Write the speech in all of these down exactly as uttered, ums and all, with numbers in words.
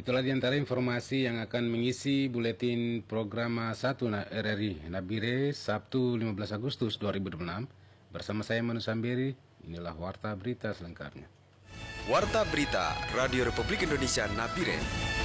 Itulah di antara informasi yang akan mengisi buletin program satu R R I Nabire Sabtu lima belas Agustus dua ribu dua puluh enam. Bersama saya Manu Sambiri, inilah Warta Berita selengkapnya. Warta Berita Radio Republik Indonesia Nabire.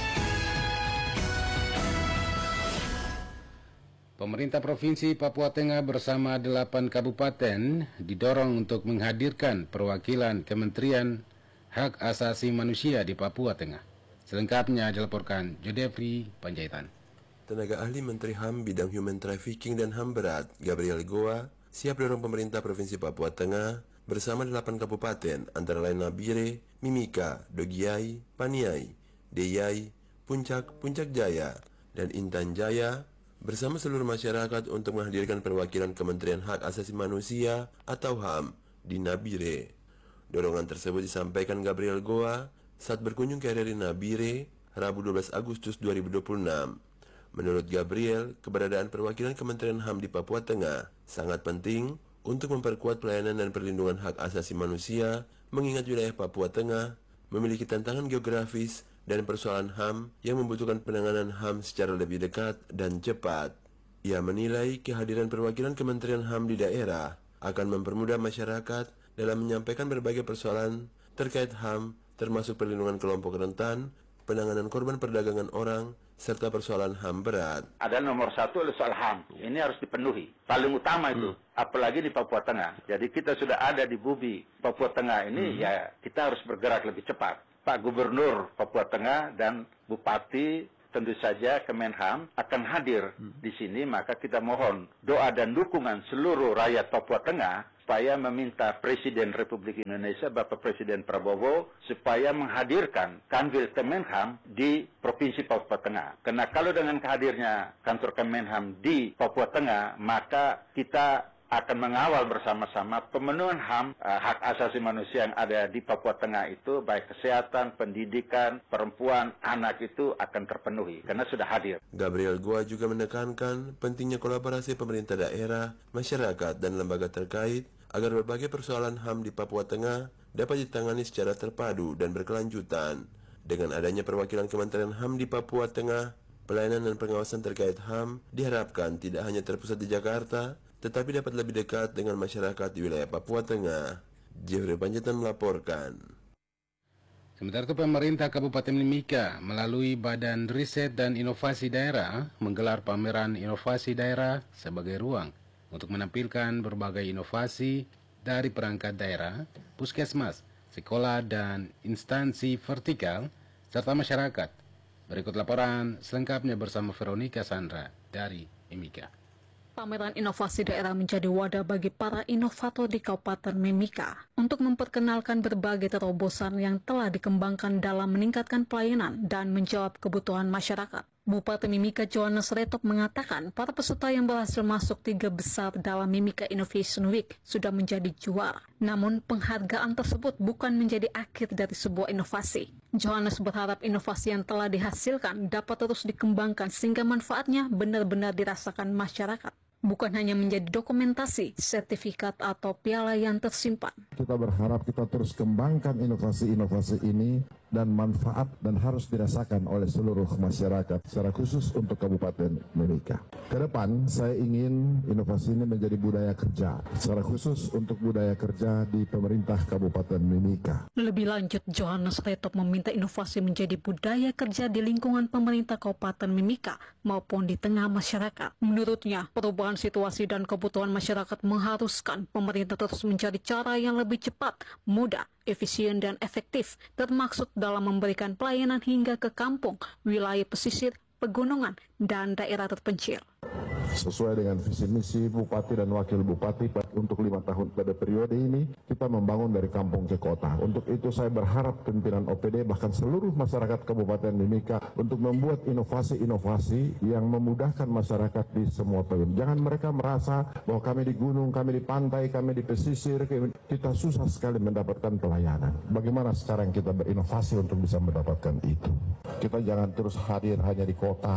Pemerintah Provinsi Papua Tengah bersama delapan kabupaten didorong untuk menghadirkan perwakilan Kementerian Hak Asasi Manusia di Papua Tengah. Selengkapnya dilaporkan Jodefri Panjaitan. Tenaga ahli Menteri H A M bidang Human Trafficking dan H A M Berat, Gabriel Goa, siap dorong pemerintah Provinsi Papua Tengah bersama delapan kabupaten antara lain Nabire, Mimika, Dogiai, Paniai, Deyai, Puncak, Puncak Jaya, dan Intan Jaya bersama seluruh masyarakat untuk menghadirkan perwakilan Kementerian Hak Asasi Manusia atau H A M di Nabire. Dorongan tersebut disampaikan Gabriel Goa saat berkunjung ke R R I Nabire Rabu dua belas Agustus dua ribu dua puluh enam. Menurut Gabriel, keberadaan perwakilan Kementerian H A M di Papua Tengah sangat penting untuk memperkuat pelayanan dan perlindungan hak asasi manusia, mengingat wilayah Papua Tengah memiliki tantangan geografis dan persoalan H A M yang membutuhkan penanganan H A M secara lebih dekat dan cepat. Ia menilai kehadiran perwakilan Kementerian H A M di daerah akan mempermudah masyarakat dalam menyampaikan berbagai persoalan terkait H A M, termasuk perlindungan kelompok rentan, penanganan korban perdagangan orang, serta persoalan H A M berat. Ada nomor satu adalah soal H A M. Ini harus dipenuhi. Paling utama itu, hmm. apalagi di Papua Tengah. Jadi kita sudah ada di Bubi, Papua Tengah ini, hmm. ya kita harus bergerak lebih cepat. Pak Gubernur Papua Tengah dan Bupati tentu saja Kemenham akan hadir hmm. di sini, maka kita mohon doa dan dukungan seluruh rakyat Papua Tengah supaya meminta Presiden Republik Indonesia Bapak Presiden Prabowo supaya menghadirkan Kanwil Kemenham di Provinsi Papua Tengah. Karena kalau dengan kehadirnya kantor Kemenham di Papua Tengah, maka kita akan mengawal bersama-sama pemenuhan H A M, uh, hak asasi manusia yang ada di Papua Tengah itu, baik kesehatan, pendidikan, perempuan, anak itu akan terpenuhi, karena sudah hadir. Gabriel Goa juga menekankan pentingnya kolaborasi pemerintah daerah, masyarakat, dan lembaga terkait agar berbagai persoalan H A M di Papua Tengah dapat ditangani secara terpadu dan berkelanjutan. Dengan adanya perwakilan Kementerian H A M di Papua Tengah, pelayanan dan pengawasan terkait H A M diharapkan tidak hanya terpusat di Jakarta, tetapi dapat lebih dekat dengan masyarakat di wilayah Papua Tengah. Jeffrey Panjaitan melaporkan. Sementara itu pemerintah Kabupaten Mimika melalui Badan Riset dan Inovasi Daerah menggelar pameran inovasi daerah sebagai ruang untuk menampilkan berbagai inovasi dari perangkat daerah, puskesmas, sekolah, dan instansi vertikal, serta masyarakat. Berikut laporan selengkapnya bersama Veronica Sandra dari Mimika. Pameran inovasi daerah menjadi wadah bagi para inovator di Kabupaten Mimika untuk memperkenalkan berbagai terobosan yang telah dikembangkan dalam meningkatkan pelayanan dan menjawab kebutuhan masyarakat. Bupati Mimika Johannes Retop mengatakan para peserta yang berhasil masuk tiga besar dalam Mimika Innovation Week sudah menjadi juara. Namun penghargaan tersebut bukan menjadi akhir dari sebuah inovasi. Johannes berharap inovasi yang telah dihasilkan dapat terus dikembangkan sehingga manfaatnya benar-benar dirasakan masyarakat. Bukan hanya menjadi dokumentasi, sertifikat, atau piala yang tersimpan. Kita berharap kita terus kembangkan inovasi-inovasi ini dan manfaat dan harus dirasakan oleh seluruh masyarakat, secara khusus untuk Kabupaten Mimika. Kedepan, saya ingin inovasi ini menjadi budaya kerja, secara khusus untuk budaya kerja di pemerintah Kabupaten Mimika. Lebih lanjut, Johannes Retop meminta inovasi menjadi budaya kerja di lingkungan pemerintah Kabupaten Mimika maupun di tengah masyarakat. Menurutnya, perubahan situasi dan kebutuhan masyarakat mengharuskan pemerintah terus mencari cara yang lebih cepat, mudah, efisien, dan efektif, termasuk dalam memberikan pelayanan hingga ke kampung, wilayah pesisir, pegunungan, dan daerah terpencil. Sesuai dengan visi misi Bupati dan Wakil Bupati untuk lima tahun pada periode ini, kita membangun dari kampung ke kota. Untuk itu saya berharap pimpinan O P D bahkan seluruh masyarakat Kabupaten Mimika untuk membuat inovasi-inovasi yang memudahkan masyarakat di semua poin. Jangan mereka merasa bahwa kami di gunung, kami di pantai, kami di pesisir, kita susah sekali mendapatkan pelayanan. Bagaimana sekarang kita berinovasi untuk bisa mendapatkan itu? Kita jangan terus hadir hanya di kota,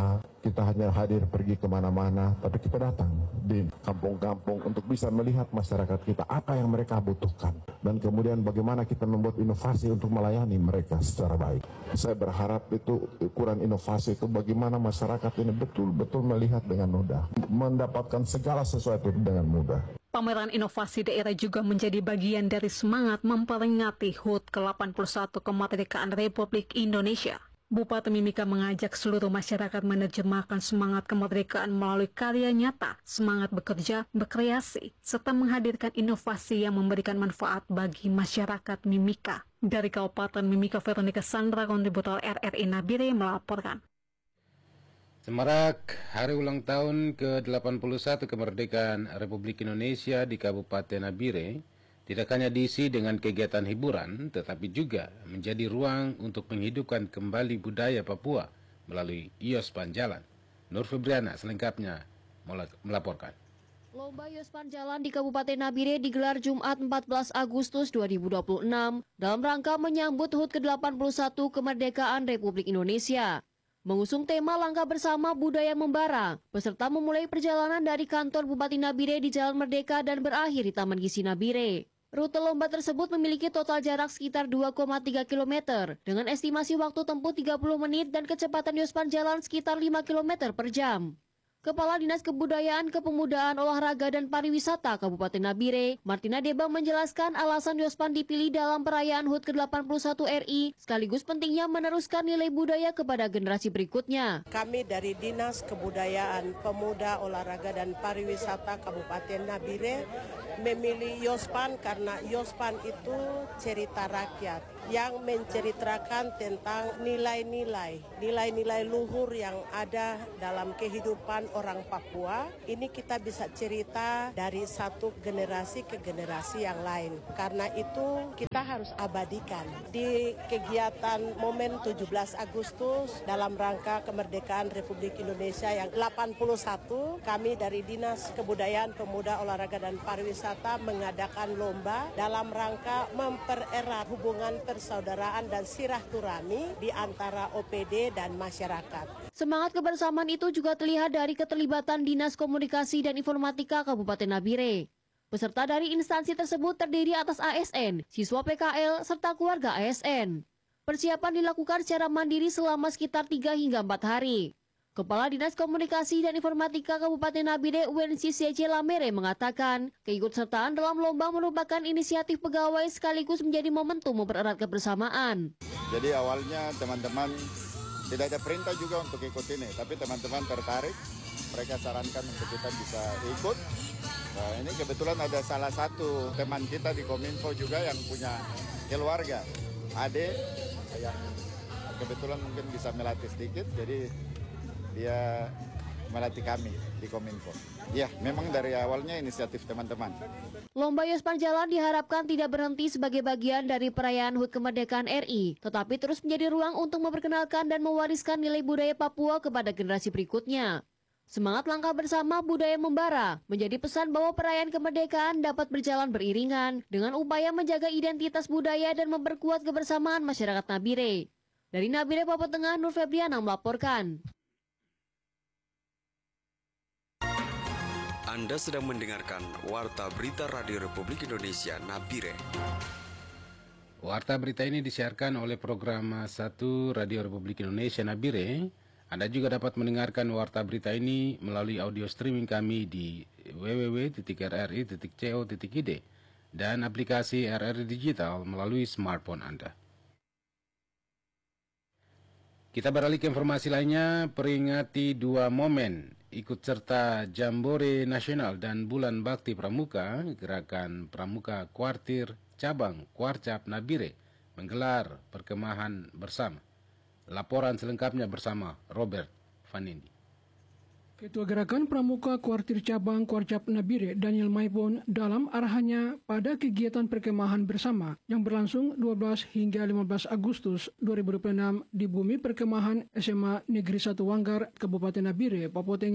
kita hanya hadir pergi kemana-mana, tapi kita datang di kampung-kampung untuk bisa melihat masyarakat kita apa yang mereka butuhkan. Dan kemudian bagaimana kita membuat inovasi untuk melayani mereka secara baik. Saya berharap itu ukuran inovasi itu bagaimana masyarakat ini betul-betul melihat dengan mudah, mendapatkan segala sesuatu dengan mudah. Pameran inovasi daerah juga menjadi bagian dari semangat memperingati H U T ke delapan puluh satu kemerdekaan Republik Indonesia. Bupati Mimika mengajak seluruh masyarakat menerjemahkan semangat kemerdekaan melalui karya nyata, semangat bekerja, berkreasi, serta menghadirkan inovasi yang memberikan manfaat bagi masyarakat Mimika. Dari Kabupaten Mimika, Veronica Sandra, kontributor R R I Nabire melaporkan. Semarak hari ulang tahun ke delapan puluh satu kemerdekaan Republik Indonesia di Kabupaten Nabire tidak hanya diisi dengan kegiatan hiburan, tetapi juga menjadi ruang untuk menghidupkan kembali budaya Papua melalui Yospan Jalan. Nur Febriana selengkapnya melaporkan. Lomba Yospan Jalan di Kabupaten Nabire digelar Jumat empat belas Agustus dua ribu dua puluh enam dalam rangka menyambut H U T ke delapan puluh satu kemerdekaan Republik Indonesia. Mengusung tema Langkah Bersama Budaya Membara, peserta memulai perjalanan dari kantor Bupati Nabire di Jalan Merdeka dan berakhir di Taman Gizi Nabire. Rute lomba tersebut memiliki total jarak sekitar dua koma tiga kilometer dengan estimasi waktu tempuh tiga puluh menit dan kecepatan Yospan Jalan sekitar lima kilometer per jam. Kepala Dinas Kebudayaan, Kepemudaan, Olahraga, dan Pariwisata Kabupaten Nabire, Martina Deba menjelaskan alasan Yospan dipilih dalam perayaan H U T ke delapan puluh satu R I, sekaligus pentingnya meneruskan nilai budaya kepada generasi berikutnya. Kami dari Dinas Kebudayaan, Pemuda, Olahraga, dan Pariwisata Kabupaten Nabire memilih Yospan karena Yospan itu cerita rakyat yang menceritakan tentang nilai-nilai, nilai-nilai luhur yang ada dalam kehidupan orang Papua. Ini kita bisa cerita dari satu generasi ke generasi yang lain. Karena itu kita harus abadikan. Di kegiatan momen tujuh belas Agustus dalam rangka kemerdekaan Republik Indonesia yang delapan puluh satu, kami dari Dinas Kebudayaan, Pemuda, Olahraga, dan Pariwisata mengadakan lomba dalam rangka mempererat hubungan persaudaraan dan silaturahmi di antara O P D dan masyarakat. Semangat kebersamaan itu juga terlihat dari keterlibatan Dinas Komunikasi dan Informatika Kabupaten Nabire. Peserta dari instansi tersebut terdiri atas A S N, siswa P K L, serta keluarga A S N. Persiapan dilakukan secara mandiri selama sekitar tiga hingga empat hari. Kepala Dinas Komunikasi dan Informatika Kabupaten Nabire U N C C C Lamere mengatakan, keikutsertaan dalam lomba merupakan inisiatif pegawai sekaligus menjadi momentum mempererat kebersamaan. Jadi awalnya teman-teman tidak ada perintah juga untuk ikut ini, tapi teman-teman tertarik, mereka sarankan untuk kita bisa ikut. Nah, ini kebetulan ada salah satu teman kita di Kominfo juga yang punya keluarga, Ade, yang kebetulan mungkin bisa melatih sedikit, jadi dia melatih kami di Kominfo. Ya, memang dari awalnya inisiatif teman-teman. Lomba Yospan Jalan diharapkan tidak berhenti sebagai bagian dari perayaan H U T Kemerdekaan R I, tetapi terus menjadi ruang untuk memperkenalkan dan mewariskan nilai budaya Papua kepada generasi berikutnya. Semangat Langkah Bersama Budaya Membara menjadi pesan bahwa perayaan kemerdekaan dapat berjalan beriringan dengan upaya menjaga identitas budaya dan memperkuat kebersamaan masyarakat Nabire. Dari Nabire, Papua Tengah, Nur Febriana melaporkan. Anda sedang mendengarkan Warta Berita Radio Republik Indonesia Nabire. Warta berita ini disiarkan oleh program satu Radio Republik Indonesia Nabire. Anda juga dapat mendengarkan warta berita ini melalui audio streaming kami di w w w titik r r i titik co titik i d dan aplikasi R R I Digital melalui smartphone Anda. Kita beralih ke informasi lainnya, peringati dua momen ikut serta Jambore Nasional dan Bulan Bakti Pramuka, Gerakan Pramuka Kuartir Cabang Kuarcap Nabire menggelar perkemahan bersama. Laporan selengkapnya bersama Robert Vanindi. Ketua Gerakan Pramuka Kuartir Cabang Kuarcap Nabire, Daniel Maipon, dalam arahannya pada kegiatan perkemahan bersama yang berlangsung dua belas hingga lima belas Agustus dua ribu dua puluh enam di Bumi Perkemahan S M A Negeri satu Wanggar, Kabupaten Nabire, Papua Tengah,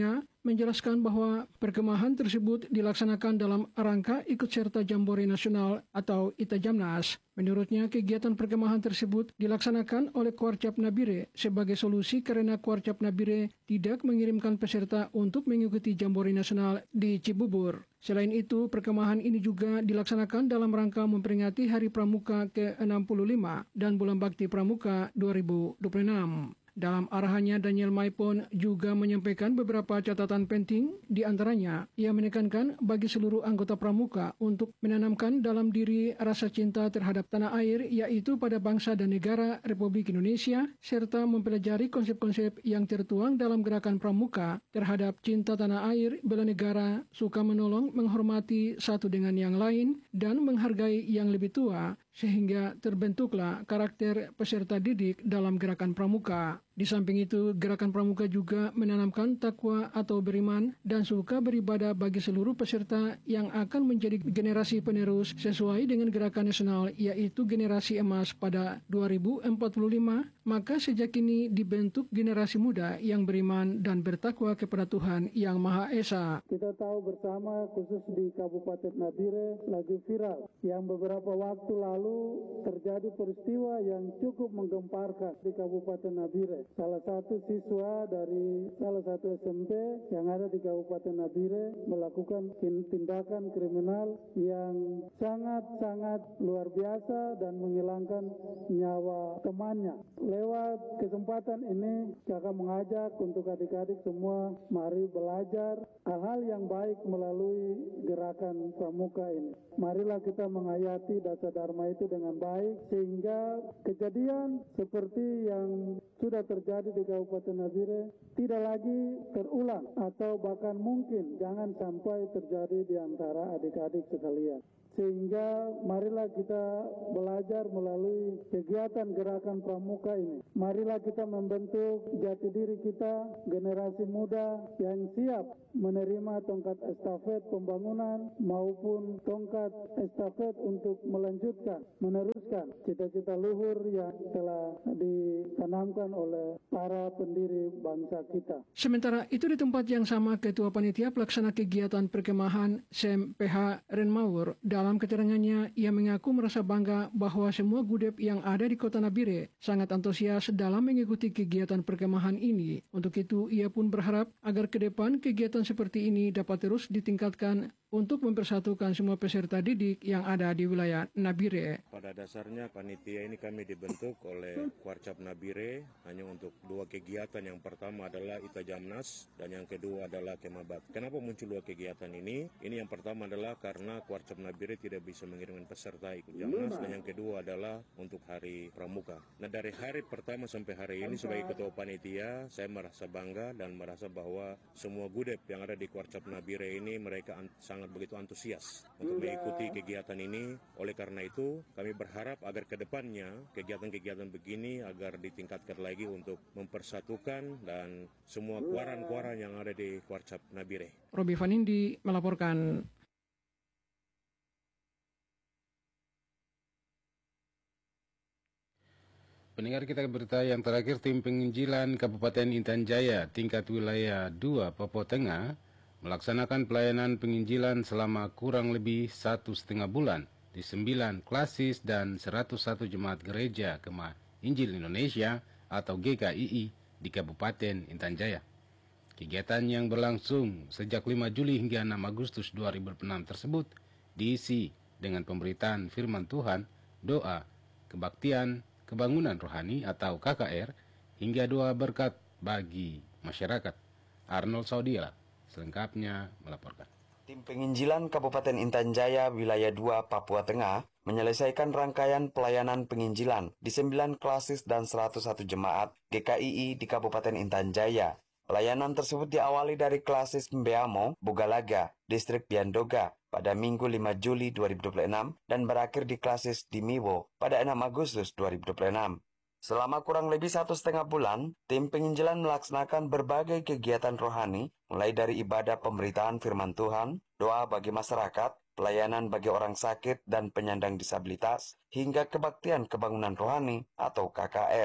menjelaskan bahwa perkemahan tersebut dilaksanakan dalam rangka ikut serta Jambore Nasional atau Itajamnas. Menurutnya, kegiatan perkemahan tersebut dilaksanakan oleh Kuarcap Nabire sebagai solusi karena Kuarcap Nabire tidak mengirimkan peserta untuk mengikuti Jambore Nasional di Cibubur. Selain itu, perkemahan ini juga dilaksanakan dalam rangka memperingati Hari Pramuka ke enam puluh lima dan Bulan Bakti Pramuka dua ribu dua puluh enam. Dalam arahannya, Daniel Maipon juga menyampaikan beberapa catatan penting, di antaranya ia menekankan bagi seluruh anggota Pramuka untuk menanamkan dalam diri rasa cinta terhadap tanah air, yaitu pada bangsa dan negara Republik Indonesia, serta mempelajari konsep-konsep yang tertuang dalam gerakan Pramuka terhadap cinta tanah air, bela negara, suka menolong, menghormati satu dengan yang lain, dan menghargai yang lebih tua, sehingga terbentuklah karakter peserta didik dalam gerakan Pramuka. Di samping itu, gerakan Pramuka juga menanamkan takwa atau beriman dan suka beribadah bagi seluruh peserta yang akan menjadi generasi penerus sesuai dengan gerakan nasional, yaitu generasi emas pada dua ribu empat puluh lima. Maka sejak kini dibentuk generasi muda yang beriman dan bertakwa kepada Tuhan Yang Maha Esa. Kita tahu bersama, khusus di Kabupaten Nabire lagi viral yang beberapa waktu lalu terjadi peristiwa yang cukup menggemparkan di Kabupaten Nabire. Salah satu siswa dari salah satu S M P yang ada di Kabupaten Nabire melakukan tindakan kriminal yang sangat-sangat luar biasa dan menghilangkan nyawa temannya. Lewat kesempatan ini, kakak mengajak untuk adik-adik semua, mari belajar hal-hal yang baik melalui gerakan Pramuka ini. Marilah kita menghayati dasar dharma itu dengan baik, sehingga kejadian seperti yang sudah terjadi di Kabupaten Nabire tidak lagi terulang, atau bahkan mungkin jangan sampai terjadi di antara adik-adik sekalian. Sehingga marilah kita belajar melalui kegiatan gerakan Pramuka ini. Marilah kita membentuk jati diri kita, generasi muda yang siap menerima tongkat estafet pembangunan maupun tongkat estafet untuk melanjutkan, meneruskan cita-cita luhur yang telah ditanamkan oleh para pendiri bangsa kita. Sementara itu, di tempat yang sama, Ketua Panitia Pelaksana Kegiatan Perkemahan S E M P H Renmaur dalam keterangannya, ia mengaku merasa bangga bahwa semua gudep yang ada di Kota Nabire sangat antusias dalam mengikuti kegiatan perkemahan ini. Untuk itu, ia pun berharap agar ke depan kegiatan seperti ini dapat terus ditingkatkan untuk mempersatukan semua peserta didik yang ada di wilayah Nabire. Pada dasarnya panitia ini kami dibentuk oleh Kuarcap Nabire hanya untuk dua kegiatan. Yang pertama adalah Itajamnas dan yang kedua adalah Kemabat. Kenapa muncul dua kegiatan ini? Ini yang pertama adalah karena Kuarcap Nabire tidak bisa mengirimkan peserta ikut Jamnas, dan yang kedua adalah untuk Hari Pramuka. Nah, dari hari pertama sampai hari ini sebagai ketua panitia, saya merasa bangga dan merasa bahwa semua gudep yang ada di Kuarcap Nabire ini mereka sangat begitu antusias untuk mengikuti kegiatan ini. Oleh karena itu, kami berharap agar ke depannya kegiatan-kegiatan begini agar ditingkatkan lagi untuk mempersatukan dan semua kuaran-kuaran yang ada di Kuarcap Nabire. Robi Vanindi melaporkan. Pendengar, kita berita yang terakhir. Tim penginjilan Kabupaten Intan Jaya tingkat wilayah dua Papua Tengah melaksanakan pelayanan penginjilan selama kurang lebih satu setengah bulan di sembilan klasis dan seratus satu jemaat gereja Kemah Injil Indonesia atau G K I I di Kabupaten Intan Jaya. Kegiatan yang berlangsung sejak lima Juli hingga enam Agustus dua ribu enam tersebut diisi dengan pemberitaan firman Tuhan, doa, kebaktian, kebangunan rohani atau K K R, hingga doa berkat bagi masyarakat. Arnold Saudiela selengkapnya melaporkan. Tim penginjilan Kabupaten Intan Jaya wilayah dua Papua Tengah menyelesaikan rangkaian pelayanan penginjilan di sembilan klasis dan seratus satu jemaat G K I I di Kabupaten Intan Jaya. Pelayanan tersebut diawali dari klasis Mbeamo, Bugalaga, Distrik Biandoga pada Minggu lima Juli dua ribu dua puluh enam dan berakhir di klasis Dimiwo pada enam Agustus dua ribu dua puluh enam. Selama kurang lebih satu setengah bulan, tim penginjilan melaksanakan berbagai kegiatan rohani, mulai dari ibadah pemberitaan firman Tuhan, doa bagi masyarakat, pelayanan bagi orang sakit dan penyandang disabilitas, hingga kebaktian kebangunan rohani atau K K R.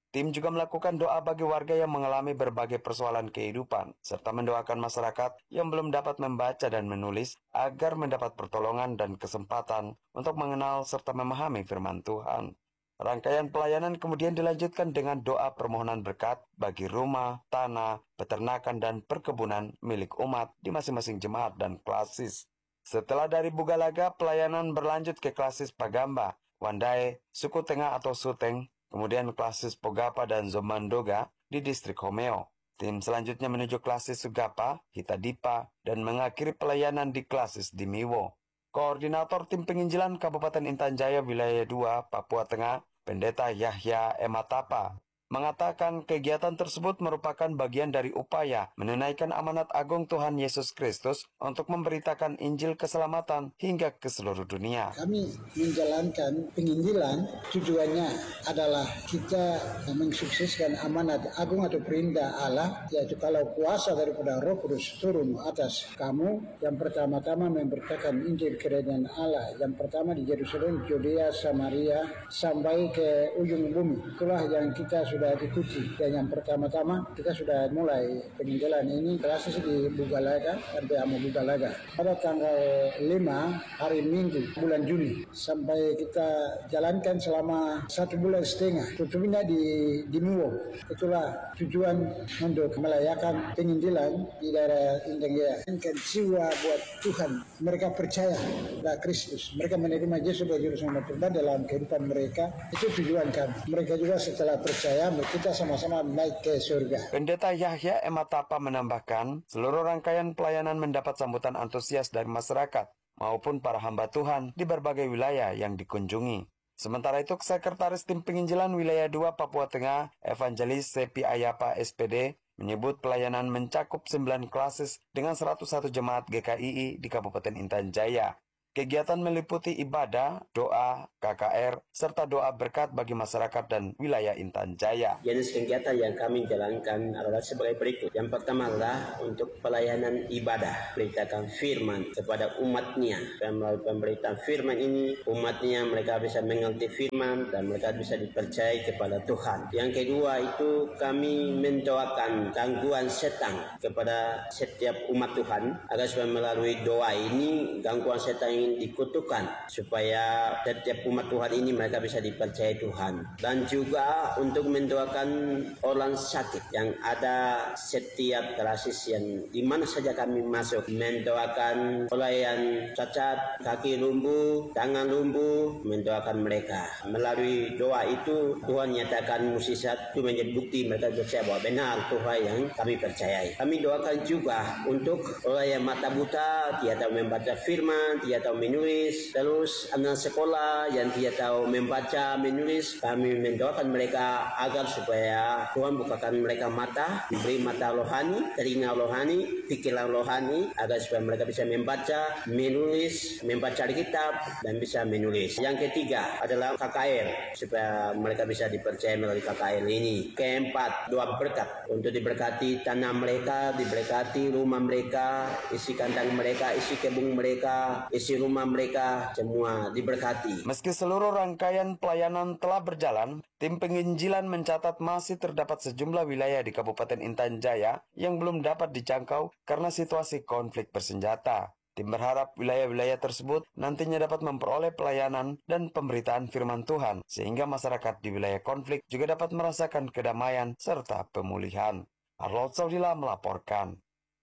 Tim juga melakukan doa bagi warga yang mengalami berbagai persoalan kehidupan, serta mendoakan masyarakat yang belum dapat membaca dan menulis agar mendapat pertolongan dan kesempatan untuk mengenal serta memahami firman Tuhan. Rangkaian pelayanan kemudian dilanjutkan dengan doa permohonan berkat bagi rumah, tanah, peternakan, dan perkebunan milik umat di masing-masing jemaat dan klasis. Setelah dari Bugalaga, pelayanan berlanjut ke klasis Pagamba, Wandae, Suku Tengah atau Suteng, kemudian klasis Pogapa dan Zomandoga di distrik Homeo. Tim selanjutnya menuju klasis Sugapa, Hitadipa, dan mengakhiri pelayanan di klasis Dimiwo. Koordinator Tim Penginjilan Kabupaten Intan Jaya Wilayah dua, Papua Tengah, Pendeta Yahya Ematapa, mengatakan kegiatan tersebut merupakan bagian dari upaya menunaikan amanat agung Tuhan Yesus Kristus untuk memberitakan Injil keselamatan hingga ke seluruh dunia. Kami menjalankan penginjilan, tujuannya adalah kita mensukseskan amanat agung atau perintah Allah, yaitu kalau kuasa daripada Roh Kudus turun atas kamu, yang pertama-tama memberitakan Injil kerajaan Allah, yang pertama di Yerusalem, Yudea, Samaria, sampai ke ujung bumi. Itulah yang kita sudah sudah ikuti, dan yang pertama-tama kita sudah mulai penginjilan ini klasis di Bugalaga sampai Amo Bugalaga pada tanggal lima hari Minggu bulan Juni, sampai kita jalankan selama satu bulan setengah, tutupnya di Dimiwo. Itulah tujuan untuk melayakan penginjilan di daerah Intan Jaya. Kan jiwa buat Tuhan, mereka percaya pada Kristus, mereka menerima Yesus sebagai Juru Selamat pribadi dalam kehidupan mereka. Itu tujuan kami. Mereka juga setelah percaya, kita sama-sama naik ke surga. Pendeta Yahya Ematapa menambahkan, seluruh rangkaian pelayanan mendapat sambutan antusias dari masyarakat maupun para hamba Tuhan di berbagai wilayah yang dikunjungi. Sementara itu, Sekretaris Tim Penginjilan Wilayah dua Papua Tengah, Evangelis Sepi Ayapa S P D, menyebut pelayanan mencakup sembilan klasis dengan seratus satu jemaat G K I I di Kabupaten Intan Jaya. Kegiatan meliputi ibadah, doa, K K R, serta doa berkat bagi masyarakat dan wilayah Intan Jaya. Jenis kegiatan yang kami jalankan adalah sebagai berikut. Yang pertama adalah untuk pelayanan ibadah, beritakan firman kepada umatnya. Dan melalui pemberitaan firman ini, umatnya mereka bisa mengerti firman dan mereka bisa dipercayai kepada Tuhan. Yang kedua itu kami mendoakan gangguan setan kepada setiap umat Tuhan, agar supaya melalui doa ini gangguan setan ingin dikutukan supaya setiap umat Tuhan ini mereka bisa dipercayai Tuhan. Dan juga untuk mendoakan orang sakit yang ada setiap klasis yang di mana saja kami masuk, mendoakan orang yang cacat, kaki lumpuh, tangan lumpuh, mendoakan mereka. Melalui doa itu Tuhan nyatakan mukjizat itu menjadi bukti mereka percaya bahwa benar Tuhan yang kami percayai. Kami doakan juga untuk orang yang mata buta, dia tahu membaca firman, dia tahu menulis, terus anak sekolah yang tidak tahu membaca menulis, kami mendoakan mereka agar supaya Tuhan bukakan mereka mata, diberi mata rohani, telinga rohani, pikiran rohani, agar supaya mereka bisa membaca, menulis, membaca Alkitab dan bisa menulis. Yang ketiga adalah K K R, supaya mereka bisa dipercaya melalui K K R ini. Keempat, doa berkat untuk diberkati tanah mereka, diberkati rumah mereka, isi kandang mereka, isi kebun mereka, isi rumah mereka, semua diberkati. Meski seluruh rangkaian pelayanan telah berjalan, tim penginjilan mencatat masih terdapat sejumlah wilayah di Kabupaten Intan Jaya yang belum dapat dijangkau karena situasi konflik bersenjata. Tim berharap wilayah-wilayah tersebut nantinya dapat memperoleh pelayanan dan pemberitaan firman Tuhan, sehingga masyarakat di wilayah konflik juga dapat merasakan kedamaian serta pemulihan. Arnold Saudila melaporkan.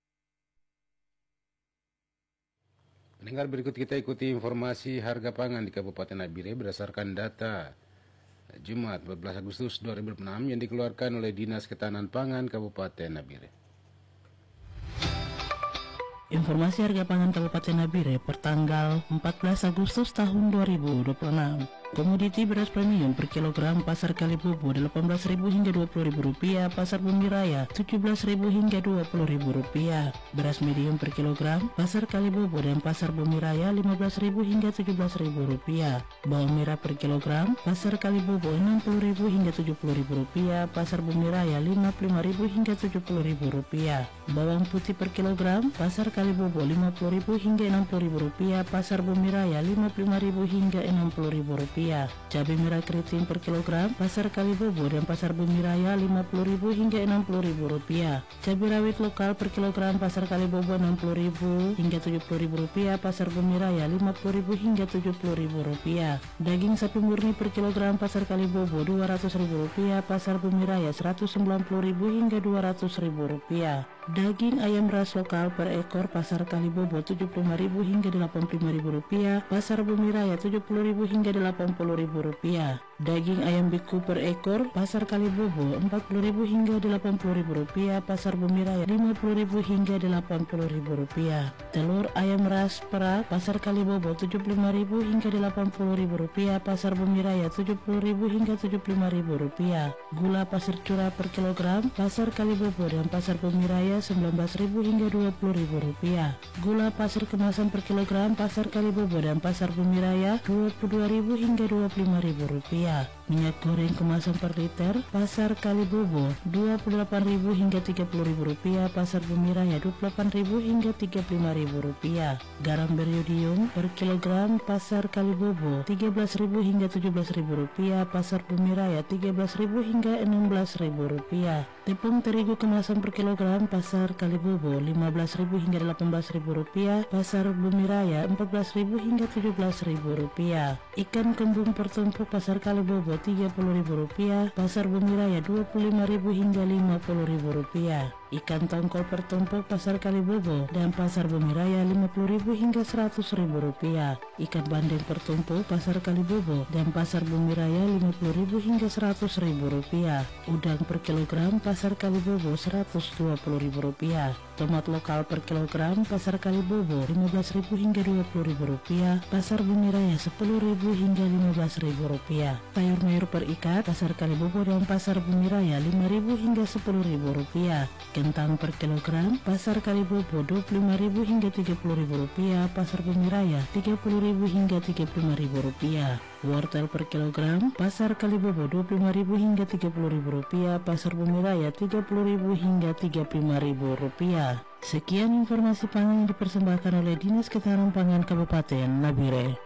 Pendengar, berikut kita ikuti informasi harga pangan di Kabupaten Nabire berdasarkan data Jumat empat belas Agustus dua ribu enam yang dikeluarkan oleh Dinas Ketahanan Pangan Kabupaten Nabire. Informasi harga pangan Kabupaten Nabire per tanggal empat belas Agustus tahun dua ribu dua puluh enam. Komoditi beras premium per kilogram pasar Kalibobo delapan belas ribu hingga dua puluh ribu rupiah, pasar Bumi Raya tujuh belas ribu hingga dua puluh ribu rupiah. Beras medium per kilogram pasar Kalibobo dan pasar Bumi Raya lima belas ribu hingga tujuh belas ribu rupiah. Bawang merah per kilogram pasar Kalibobo enam puluh ribu hingga tujuh puluh ribu rupiah, pasar Bumi Raya lima puluh lima ribu hingga tujuh puluh ribu rupiah. Bawang putih per kilogram pasar Kalibobo lima puluh ribu hingga enam puluh ribu rupiah, pasar Bumi Raya lima puluh lima ribu hingga enam puluh ribu rupiah. rupiah. Cabai merah keriting per kilogram pasar Kalibobo dan pasar Bumi Raya lima puluh ribu hingga enam puluh ribu rupiah. Cabai rawit lokal per kilogram pasar Kalibobo enam puluh ribu hingga tujuh puluh ribu rupiah, pasar Bumi Raya lima puluh ribu hingga tujuh puluh ribu rupiah. Daging sapi murni per kilogram pasar Kalibobo dua ratus ribu rupiah, pasar Bumi Raya seratus sembilan puluh ribu hingga dua ratus ribu rupiah. Daging ayam ras lokal per ekor pasar Kalibobo tujuh puluh lima ribu hingga delapan puluh lima ribu rupiah, pasar Bumi Raya tujuh puluh ribu hingga delapan puluh ribu rupiah. Daging ayam beku per ekor pasar Kalibobo empat puluh ribu hingga delapan puluh ribu rupiah, pasar Bumi Raya lima puluh ribu hingga delapan puluh ribu rupiah. Telur ayam ras perak pasar Kalibobo tujuh puluh lima ribu hingga delapan puluh ribu rupiah, pasar Bumi Raya tujuh puluh ribu hingga tujuh puluh lima ribu rupiah. Gula pasir curah per kilogram pasar Kalibobo dan pasar Bumi Raya sembilan belas ribu hingga dua puluh ribu rupiah. Gula pasir kemasan per kilogram pasar Kalibobo dan pasar Bumi Raya dua puluh dua ribu hingga dua puluh lima ribu rupiah. Minyak goreng kemasan per liter pasar Kalibobo dua puluh delapan ribu hingga tiga puluh ribu rupiah, pasar Bumi Raya dua puluh delapan ribu hingga tiga puluh lima ribu rupiah. Garam beriodium per kilogram pasar Kalibobo tiga belas ribu hingga tujuh belas ribu rupiah, pasar Bumi Raya tiga belas ribu hingga enam belas ribu rupiah. Tepung terigu kemasan per kilogram pasar Kalibobo lima belas ribu hingga delapan belas ribu rupiah, pasar Bumi Raya empat belas ribu hingga tujuh belas ribu rupiah. Ikan kembung per tumpuk pasar Kalibobo tiga puluh ribu rupiah, pasar Bumi Raya dua puluh lima ribu hingga lima puluh ribu rupiah. Ikan tongkol per tumpuk pasar Kalibobo dan pasar Bumi Raya lima puluh ribu hingga seratus ribu rupiah. Ikan bandeng per tumpuk pasar Kalibobo dan pasar Bumi Raya lima puluh ribu hingga seratus ribu rupiah. Udang per kilogram pasar Kalibobo seratus dua puluh ribu rupiah. Tomat lokal per kilogram pasar Kalibobo lima belas ribu hingga dua puluh ribu rupiah, pasar Bumi Raya sepuluh ribu hingga lima belas ribu rupiah. Sayur mayur per ikat pasar Kalibobo dan pasar Bumi Raya lima ribu hingga sepuluh ribu rupiah. Kentang per kilogram pasar Kalibobo dua puluh lima ribu hingga tiga puluh ribu rupiah, pasar Bumi Raya tiga puluh ribu hingga tiga puluh lima ribu rupiah. Wortel per kilogram pasar Kalibobo dua puluh lima ribu hingga tiga puluh ribu rupiah, pasar Bumi Raya tiga puluh ribu hingga tiga puluh lima ribu rupiah. Sekian informasi pangan yang dipersembahkan oleh Dinas Ketahanan Pangan Kabupaten Nabire.